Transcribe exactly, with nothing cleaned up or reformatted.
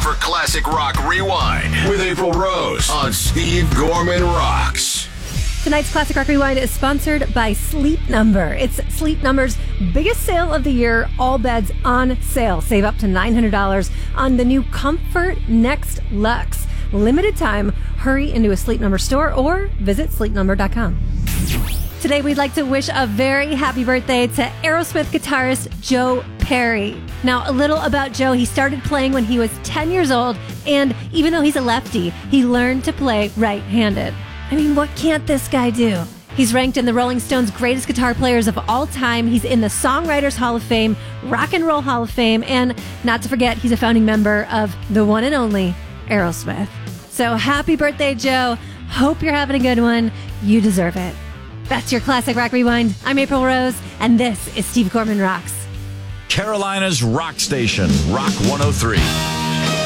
for Classic Rock Rewind with April Rose on Steve Gorman Rocks. Tonight's Classic Rock Rewind is sponsored by Sleep Number. It's Sleep Number's biggest sale of the year, all beds on sale. Save up to nine hundred dollars on the new Comfort Next Luxe. Limited time, hurry into a Sleep Number store or visit sleep number dot com. Today, we'd like to wish a very happy birthday to Aerosmith guitarist Joe Perry. Now, a little about Joe. He started playing when he was ten years old, and even though he's a lefty, he learned to play right-handed. I mean, what can't this guy do? He's ranked in the Rolling Stones' greatest guitar players of all time. He's in the Songwriters Hall of Fame, Rock and Roll Hall of Fame, and not to forget, he's a founding member of the one and only Aerosmith. So happy birthday, Joe. Hope you're having a good one. You deserve it. That's your Classic Rock Rewind. I'm April Rose, and this is Steve Gorman Rocks. Carolina's rock station, Rock one oh three.